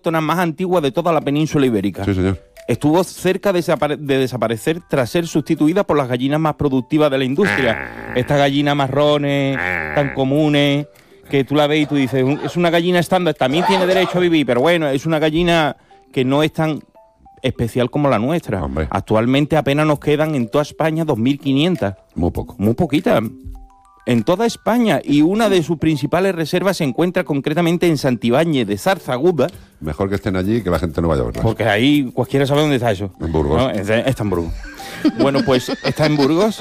autóctonas más antiguas de toda la península ibérica. Sí, señor. Estuvo cerca de desaparecer tras ser sustituida por las gallinas más productivas de la industria. Estas gallinas marrones, tan comunes, que tú la ves y tú dices, es una gallina estándar, también tiene derecho a vivir, pero bueno, es una gallina que no es tan especial como la nuestra. Hombre. Actualmente apenas nos quedan en toda España 2.500. Muy poco. Muy poquitas. En toda España, y una de sus principales reservas se encuentra concretamente en Santibáñez de Zarzaguda. Mejor que estén allí y que la gente no vaya a verlas. Porque ahí cualquiera sabe dónde está eso. En Burgos. ¿No? Está en Burgos. Bueno, pues está en Burgos.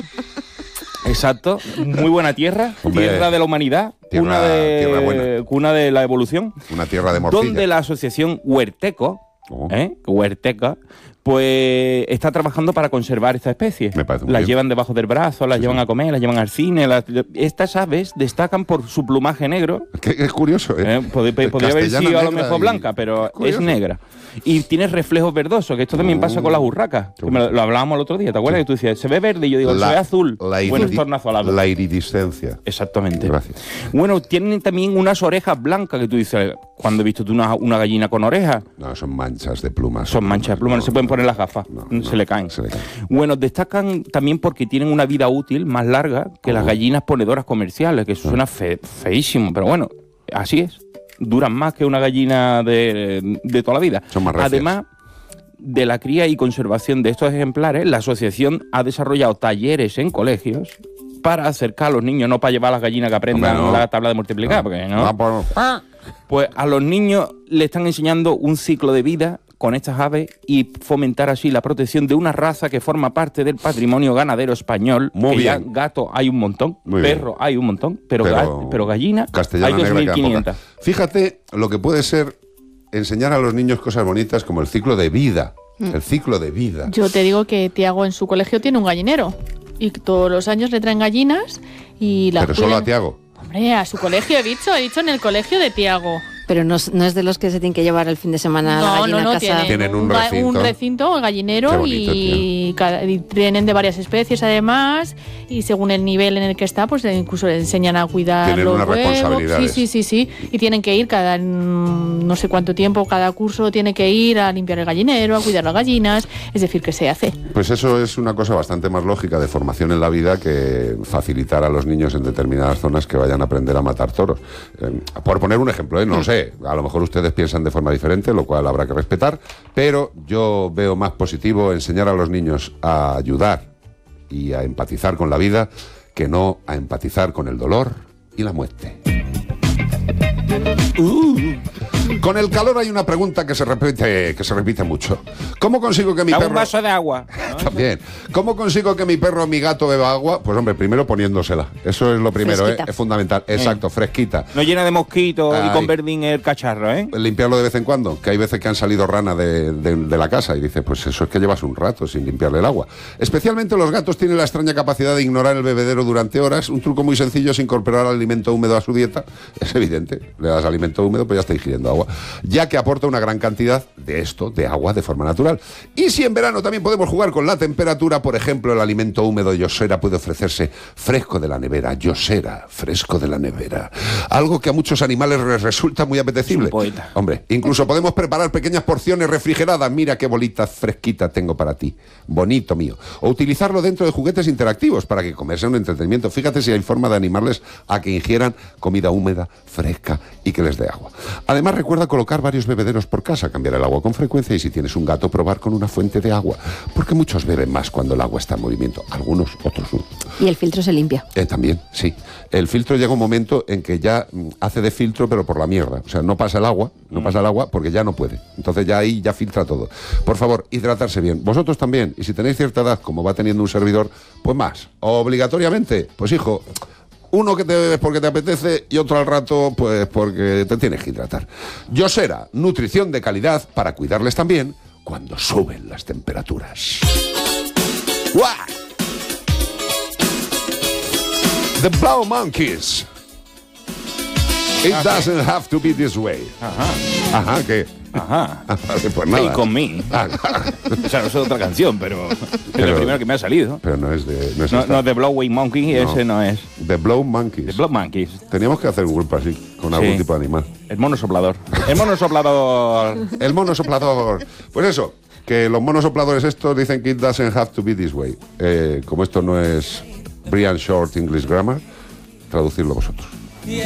Exacto. Muy buena tierra. Hombre, tierra de la humanidad. tierra buena. Cuna de la evolución. Una tierra de morcilla. Donde la asociación Huerteco, Oh. Huerteca, pues está trabajando para conservar esta especie. Me parece muy Las bien. llevan debajo del brazo, las llevan a comer, las llevan al cine. Estas aves destacan por su plumaje negro. Es curioso, ¿eh? Podría haber Castellana sido a lo negra mejor y- blanca, pero curioso. es negra. Y tiene reflejos verdosos, que esto también pasa con las urracas. Que lo hablábamos el otro día, ¿te acuerdas? Que tú decías, se ve verde y yo digo, se ve azul. Bueno, es tornazolado. La iridiscencia. Exactamente. Gracias. Bueno, tienen también unas orejas blancas que tú dices, ¿cuándo he visto tú una gallina con orejas? No, son manchas de plumas. Son manchas de plumas, no se pueden poner las gafas, se le caen. Se le caen. Bueno, destacan también porque tienen una vida útil más larga que las gallinas ponedoras comerciales, que eso suena feísimo, pero bueno, así es. Duran más que una gallina de toda la vida. Son más recias. Además de la cría y conservación de estos ejemplares, la asociación ha desarrollado talleres en colegios para acercar a los niños, no para llevar a las gallinas que aprendan Hombre, no. la tabla de multiplicar, porque no. Ah, pues, Pues a los niños le están enseñando un ciclo de vida con estas aves y fomentar así la protección de una raza que forma parte del patrimonio ganadero español. Muy que ya bien. gato hay un montón, Muy perro hay un montón, pero gallina hay castellana negra quedan 2.500. pocas. Fíjate lo que puede ser enseñar a los niños cosas bonitas como el ciclo de vida. El ciclo de vida. Yo te digo que Tiago en su colegio tiene un gallinero y todos los años le traen gallinas y las Pero solo cuidan. a Tiago. Hombre, a su colegio he dicho en el colegio de Tiago. Pero no es de los que se tienen que llevar el fin de semana a la gallina a casa. Tienen un recinto. un recinto, el gallinero, Qué bonito, y tienen de varias especies además, y según el nivel en el que está, pues incluso le enseñan a cuidar Tienen los unas huevos. responsabilidades. Sí, y tienen que ir cada no sé cuánto tiempo, cada curso tiene que ir a limpiar el gallinero, a cuidar las gallinas, es decir, que se hace. Pues eso es una cosa bastante más lógica de formación en la vida que facilitar a los niños en determinadas zonas que vayan a aprender a matar toros. Por poner un ejemplo, no lo sé, a lo mejor ustedes piensan de forma diferente, lo cual habrá que respetar, pero yo veo más positivo enseñar a los niños a ayudar y a empatizar con la vida que no a empatizar con el dolor y la muerte. Con el calor hay una pregunta que se repite mucho. ¿Cómo consigo que mi Da perro... un vaso de agua. También. ¿Cómo consigo que mi perro o mi gato beba agua? Pues hombre, primero poniéndosela. Eso es lo primero, Fresquita. es fundamental. Exacto, fresquita. No llena de mosquitos y Ay. con verdín el cacharro, ¿eh? Limpiarlo de vez en cuando, que hay veces que han salido ranas de la casa y dices, pues eso es que llevas un rato sin limpiarle el agua. Especialmente los gatos tienen la extraña capacidad de ignorar el bebedero durante horas. Un truco muy sencillo es incorporar alimento húmedo a su dieta. Es evidente, le das alimento húmedo, pues ya está ingiriendo agua, ya que aporta una gran cantidad de agua de forma natural. Y si en verano también podemos jugar con la temperatura, por ejemplo, el alimento húmedo Yosera puede ofrecerse fresco de la nevera. Yosera, fresco de la nevera. Algo que a muchos animales les resulta muy apetecible. Es un poeta. Hombre, incluso podemos preparar pequeñas porciones refrigeradas. Mira qué bolita fresquita tengo para ti. Bonito mío. O utilizarlo dentro de juguetes interactivos para que comer sea un entretenimiento. Fíjate si hay forma de animarles a que ingieran comida húmeda, fresca y que les dé agua. Además, recuerda colocar varios bebederos por casa, cambiar el agua con frecuencia y si tienes un gato, probar con una fuente de agua. Porque muchos beben más cuando el agua está en movimiento. Algunos, otros no. Y el filtro se limpia. También, sí. El filtro llega un momento en que ya hace de filtro, pero por la mierda. O sea, no pasa el agua porque ya no puede. Entonces ya ahí ya filtra todo. Por favor, hidratarse bien. Vosotros también. Y si tenéis cierta edad, como va teniendo un servidor, pues más. Obligatoriamente, pues hijo, uno que te bebes porque te apetece y otro al rato, pues porque te tienes que hidratar. Yosera, nutrición de calidad para cuidarles también cuando suben las temperaturas. ¡Guau! The Blau Monkeys. It doesn't have to be this way. Ajá, ¿qué? Ajá. Vale, pues nada. Take on me. O sea, no es otra canción, pero es Pero- el primero que me ha salido. Pero no es de... No es No, esta. no, de Blowing Monkey, No. ese no es. The Blow Monkeys. De Blow Monkeys. Teníamos que hacer un grupo así, con algún Sí. tipo de animal. El mono soplador. El mono soplador. El mono soplador. Pues eso, que los monos sopladores estos dicen que it doesn't have to be this way. Como esto no es Brian Short English Grammar, traducirlo vosotros.